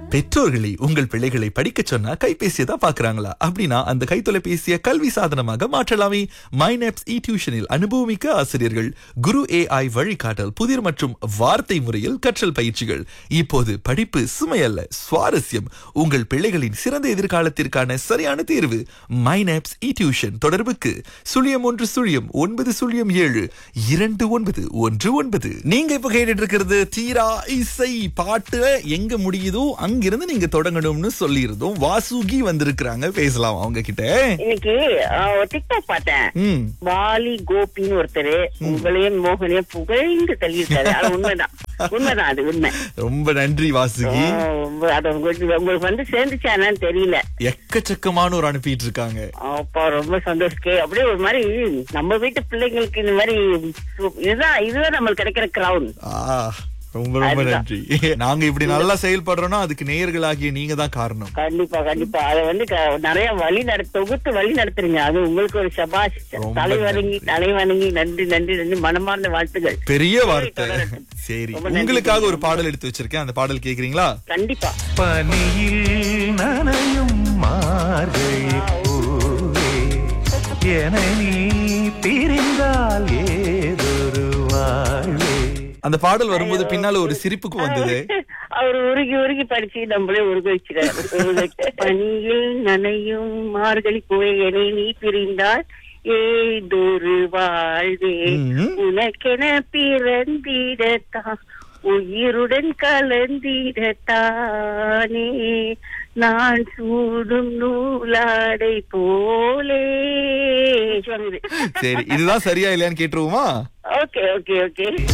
பெற்றோர்களை உங்கள் பிள்ளைகளை படிக்க சொன்னா கைபேசியை தான் பாக்குறாங்களா? அப்படின்னா அந்த கைத்தொலைபேசியை கல்வி சாதனமாக மாற்றலாமே. மைனப்ஸ் டியூஷனில் அனுபவமிக்க ஆசிரியர்கள், குரு AI வழிகாட்டல், புதிர் மற்றும் வார்த்தை முறையில் கற்றல் பயிற்சிகள். இப்போது படிப்பு சுமையல்ல, சுவாரஸ்யம். உங்கள் பிள்ளைகளின் சிறந்த எதிர்காலத்திற்கான சரியான தேர்வு மைனப்ஸ் டியூஷன். தொடர்புக்கு 0119072919. நீங்க இப்ப கேட்டுட்டு இருக்கிறது தீரா இசை. பாட்டு எங்க முடியுதோ அங்கிருந்து நீங்க தொடங்கணும்னு சொல்லி இருந்தோம். வாசுகி வந்திருக்கிறாங்க, பேசலாம் அவங்க கிட்ட. இன்னைக்கு டிக்டாக் பார்த்தேன். வாலி கோபின்னு ஒருத்தர் உங்களையும் மோகனையும் புகழ்ந்து தள்ளியிருக்காரு. அது உண்மைதான், உண்மைதான், அது உண்மை. ரொம்ப நன்றி வாசுகி. அது உங்களுக்கு வந்து சேர்ந்துச்சா என்னன்னு தெரியல. எக்கச்சக்கமான ஒரு அனுப்பிட்டு இருக்காங்க. அப்பா ரொம்ப சந்தோஷம். அப்படியே ஒரு மாதிரி நம்ம வீட்டு பிள்ளைங்களுக்கு இந்த மாதிரி இதுதான் நம்மளுக்கு கிடைக்கிற கிரவுன். ரொம்ப ரொம்ப நன்றி. நாங்க இப்படி நல்லா செயல்படுறோம்னா அதுக்கு நேயர்களாகிய நீங்க தான் காரணம். கண்டிப்பா கண்டிப்பா. அதை வந்து நிறைய தொகுத்து வழி நடத்துறீங்க. அது உங்களுக்கு ஒரு சபாஷ். தலைவணங்கி நன்றி நன்றி நன்றி. மனமார்ந்த வாழ்த்துகள். பெரிய வார்த்தை. சரி, உங்களுக்காக ஒரு பாடல் எடுத்து வச்சிருக்கேன். அந்த பாடல் கேக்குறீங்களா? கண்டிப்பா. பனியில் நனையும் மார்கழி பூவே, என நீ பிரிந்தால் ஏதொரு வாழ்வே. அந்த பாடல் வரும்போது பின்னால ஒரு சிரிப்புக்கு வந்தது. அவர் உருகி உருகி படிச்சு நம்மளே உருக வச்சுக்கிறாரு. பனியில் நனையும் மார்கழி பூவே, நீ பிரிந்தால் ஏதொரு வாழ்வே, உனக்கென பிறந்திடத்தான் உயிருடன் கலந்திடத்தானே நான் சூடும் நூலாடை போலே. சரி, இதுதான் சரியா இல்லையான்னு கேட்டுருவோமா? Okay okay okay.